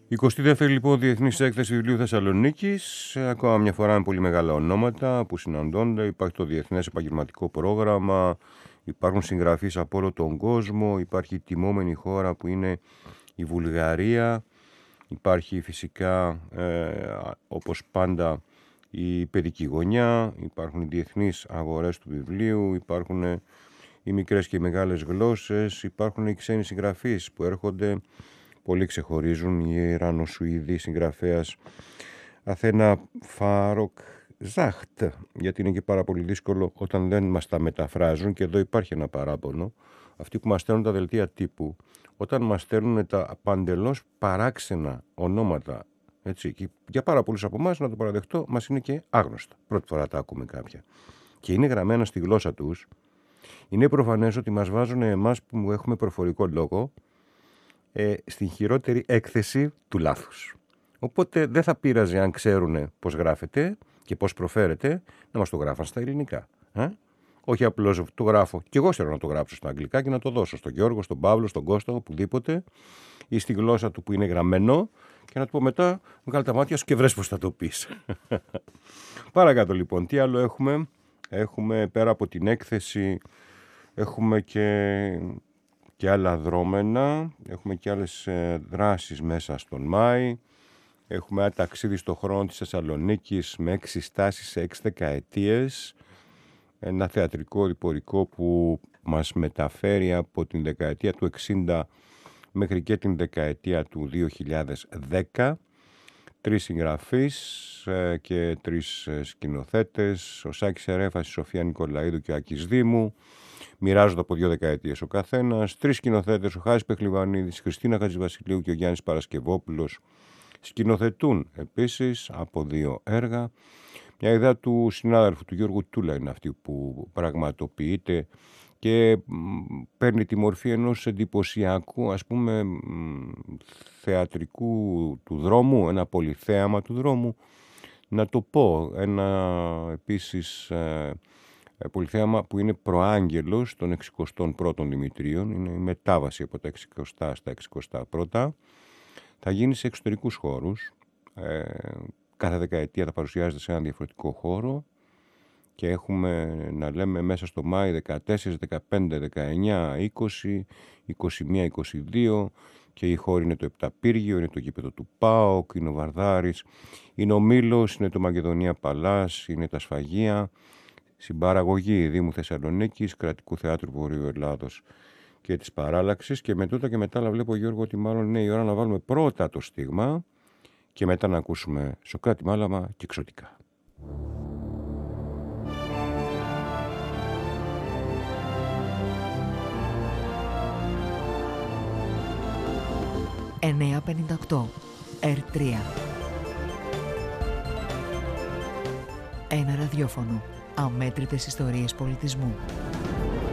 22η λοιπόν Διεθνής Έκθεση Βιβλίου Θεσσαλονίκης. Ακόμα μια φορά με πολύ μεγάλα ονόματα που συναντώνται. Υπάρχει το Διεθνές Επαγγελματικό Πρόγραμμα, υπάρχουν συγγραφείς από όλο τον κόσμο, υπάρχει η τιμόμενη χώρα που είναι η Βουλγαρία, υπάρχει φυσικά όπως πάντα η παιδική γωνιά, υπάρχουν οι διεθνείς αγορές του βιβλίου, υπάρχουν οι μικρές και οι μεγάλες γλώσσες, υπάρχουν οι ξένοι συγγραφείς που έρχονται. Πολλοί ξεχωρίζουν, η Ιρανο-Σουηδή συγγραφέας Αθένα Φαροκζάχτ, γιατί είναι και πάρα πολύ δύσκολο όταν δεν μας τα μεταφράζουν, και εδώ υπάρχει ένα παράπονο. Αυτοί που μας στέλνουν τα δελτία τύπου, όταν μας στέλνουν τα παντελώς παράξενα ονόματα, έτσι, και για πάρα πολλούς από εμάς, να το παραδεχτώ, μας είναι και άγνωστα. Πρώτη φορά τα ακούμε κάποια. Και είναι γραμμένα στη γλώσσα τους. Είναι προφανές ότι μας βάζουν εμάς που έχουμε προφορικό λόγο στην χειρότερη έκθεση του λάθους. Οπότε δεν θα πείραζε αν ξέρουν πώς γράφεται και πώς προφέρεται να μας το γράφαν στα ελληνικά. Όχι απλώς το γράφω, και εγώ θέλω να το γράψω στα αγγλικά και να το δώσω στον Γιώργο, στον Παύλο, στον Κώστα, οπουδήποτε, ή στη γλώσσα του που είναι γραμμένο, και να του πω μετά, βγάλε τα μάτια σου και βρες πώς θα το πεις. Παρακάτω λοιπόν, τι άλλο έχουμε? Έχουμε πέρα από την έκθεση, έχουμε και άλλα δρόμενα, έχουμε και άλλες δράσεις μέσα στον Μάη. Έχουμε ένα ταξίδι στο χρόνο της Θεσσαλονίκης με 6 στάσεις σε 6 δεκαετίες. Ένα θεατρικό διπορικό που μας μεταφέρει από την δεκαετία του 60 μέχρι και την δεκαετία του 2010. 3 συγγραφείς και 3 σκηνοθέτες, ο Σάκης Ερέφας, η Σοφία Νικολαίδου και ο Άκης Δήμου. Μοιράζονται από 2 δεκαετίες ο καθένας. 3 σκηνοθέτες, ο Χάρης Πεχλιβανίδης, η Χριστίνα Χατζηβασιλείου και ο Γιάννης Παρασκευόπουλος, σκηνοθετούν επίσης από 2 έργα. Μια ιδέα του συνάδελφου του Γιώργου Τούλα είναι αυτή που πραγματοποιείται και παίρνει τη μορφή ενός εντυπωσιακού, ας πούμε, θεατρικού του δρόμου, ένα πολυθέαμα του δρόμου, να το πω, ένα επίσης πολυθέαμα που είναι προάγγελος των 61ων Δημητρίων, είναι η μετάβαση από τα 60 στα 61. Θα γίνει σε εξωτερικούς χώρους, κάθε δεκαετία θα παρουσιάζεται σε ένα διαφορετικό χώρο και έχουμε να λέμε μέσα στο Μάη 14, 15, 19, 20, 21, 22 και η χώρη είναι το Επταπύργιο, είναι το γήπεδο του ΠΑΟΚ, είναι ο Βαρδάρης, είναι ο Μήλος, είναι το Μακεδονία Παλάς, είναι τα Σφαγεία, συμπαραγωγή Δήμου Θεσσαλονίκης, Κρατικού Θεάτρου Βορείου Ελλάδος και της Παράλλαξης. Και με τούτα και μετά, αλλά βλέπω, Γιώργο, ότι μάλλον είναι η ώρα να βάλουμε πρώτα το στίγμα και μετά να ακούσουμε Σωκράτη Μάλαμα και Ξωτικά. 958 R3. Ένα ραδιόφωνο. Αμέτρητες ιστορίες πολιτισμού.